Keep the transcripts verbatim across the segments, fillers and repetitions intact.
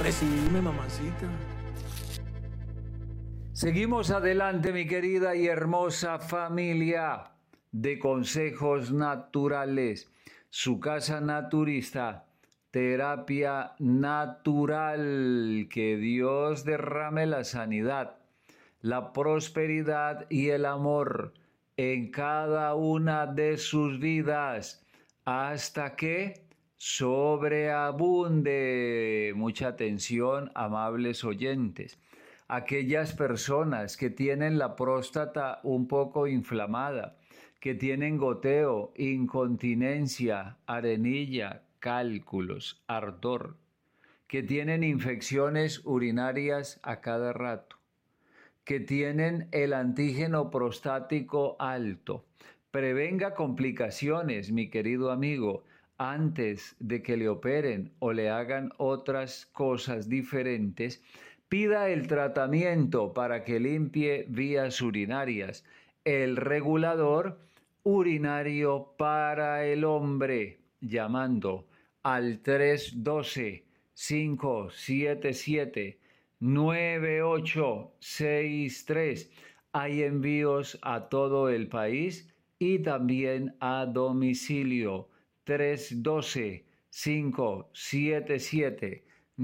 Decime, mamacita. Seguimos adelante, mi querida y hermosa familia de Consejos Naturales. Su casa naturista, terapia natural. Que Dios derrame la sanidad, la prosperidad y el amor en cada una de sus vidas, hasta que sobreabunde. Mucha atención, amables oyentes. Aquellas personas que tienen la próstata un poco inflamada, que tienen goteo, incontinencia, arenilla, cálculos, ardor, que tienen infecciones urinarias a cada rato, que tienen el antígeno prostático alto. Prevenga complicaciones, mi querido amigo, antes de que le operen o le hagan otras cosas diferentes. Pida el tratamiento para que limpie vías urinarias, el regulador urinario para el hombre, llamando al tres uno dos, cinco siete siete, nueve ocho seis tres. Hay envíos a todo el país y también a domicilio. tres uno dos, cinco siete siete,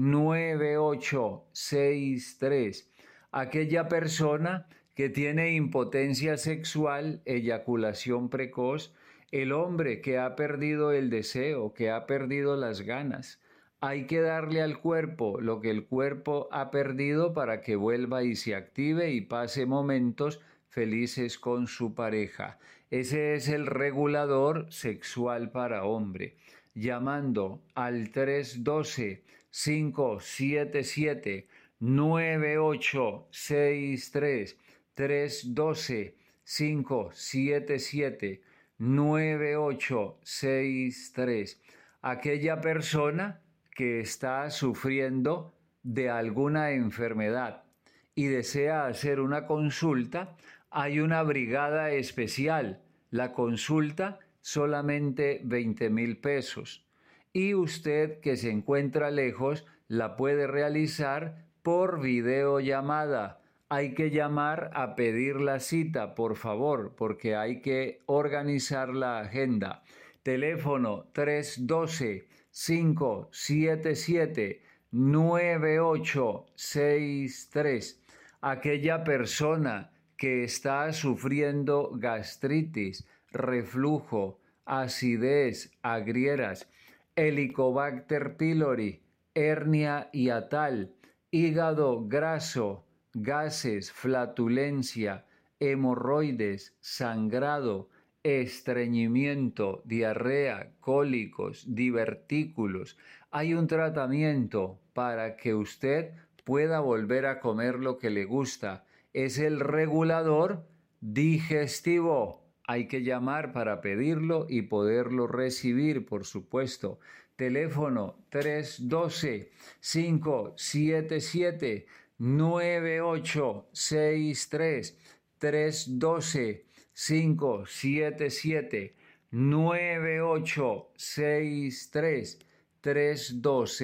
nueve ocho seis tres. Aquella persona que tiene impotencia sexual, eyaculación precoz, el hombre que ha perdido el deseo, que ha perdido las ganas. Hay que darle al cuerpo lo que el cuerpo ha perdido para que vuelva y se active y pase momentos felices con su pareja. Ese es el regulador sexual para hombre. Llamando al tres uno dos, cinco siete siete, nueve ocho seis tres, tres uno dos, cinco siete siete, nueve ocho seis tres. Aquella persona que está sufriendo de alguna enfermedad y desea hacer una consulta, hay una brigada especial. La consulta solamente veinte mil pesos. Y usted que se encuentra lejos la puede realizar por videollamada. Hay que llamar a pedir la cita, por favor, porque hay que organizar la agenda. Teléfono tres uno dos, cinco siete siete, nueve ocho seis tres. Aquella persona que está sufriendo gastritis, reflujo, acidez, agrieras, Helicobacter pylori, hernia hiatal, hígado graso, gases, flatulencia, hemorroides, sangrado, estreñimiento, diarrea, cólicos, divertículos. Hay un tratamiento para que usted pueda volver a comer lo que le gusta. Es el regulador digestivo. Hay que llamar para pedirlo y poderlo recibir, por supuesto. Teléfono tres uno dos, cinco siete siete, nueve ocho seis tres, tres uno dos, cinco siete siete, nueve ocho seis tres, tres uno dos,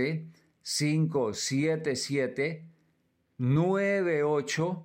cinco siete siete, nueve ocho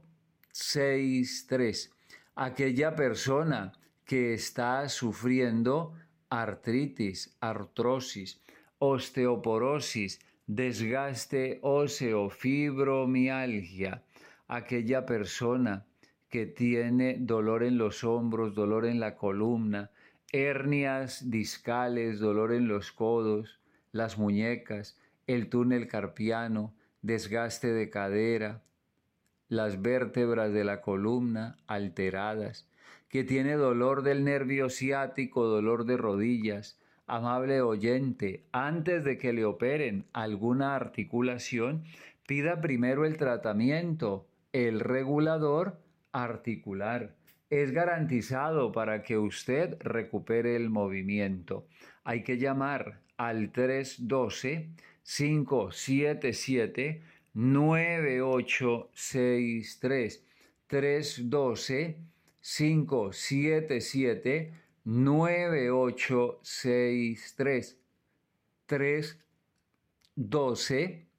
seis tres. Aquella persona que está sufriendo artritis, artrosis, osteoporosis, desgaste óseo, fibromialgia. Aquella persona que tiene dolor en los hombros, dolor en la columna, hernias discales, dolor en los codos, las muñecas, el túnel carpiano, desgaste de cadera, las vértebras de la columna alteradas, que tiene dolor del nervio ciático, dolor de rodillas. Amable oyente, antes de que le operen alguna articulación, pida primero el tratamiento, el regulador articular. Es garantizado para que usted recupere el movimiento. Hay que llamar al tres uno dos, cinco siete siete, nueve ocho seis tres, tres uno dos, cinco siete siete, nueve ocho seis tres, tres uno dos,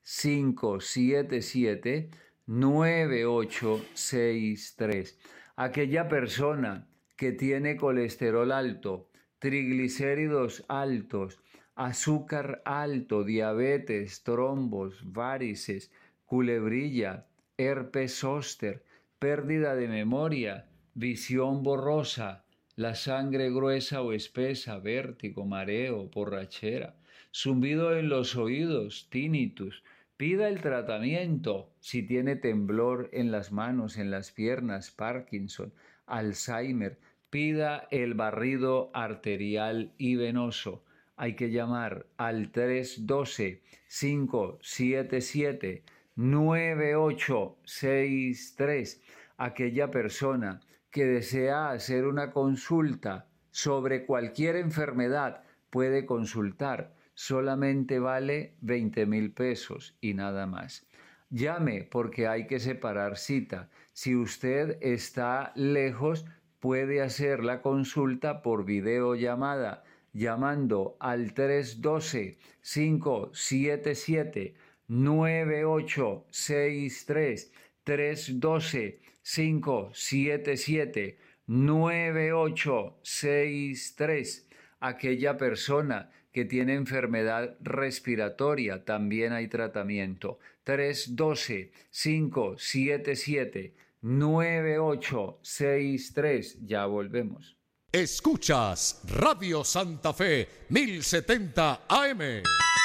cinco siete siete, nueve ocho seis tres. Aquella persona que tiene colesterol alto, triglicéridos altos, azúcar alto, diabetes, trombos, varices, culebrilla, herpes zóster, pérdida de memoria, visión borrosa, la sangre gruesa o espesa, vértigo, mareo, borrachera, zumbido en los oídos, tinnitus. Pida el tratamiento si tiene temblor en las manos, en las piernas, Parkinson, Alzheimer. Pida el barrido arterial y venoso. Hay que llamar al tres uno dos, cinco siete siete, nueve ocho seis tres. Aquella persona que desea hacer una consulta sobre cualquier enfermedad puede consultar. Solamente vale veinte mil pesos y nada más. Llame porque hay que separar cita. Si usted está lejos, puede hacer la consulta por videollamada llamando al tres uno dos, cinco siete siete, nueve ocho seis tres, tres uno dos, cinco siete siete, nueve ocho seis tres. Aquella persona que tiene enfermedad respiratoria, también hay tratamiento. tres uno dos, cinco siete siete, nueve ocho seis tres. Ya volvemos. Escuchas Radio Santa Fe mil setenta A M.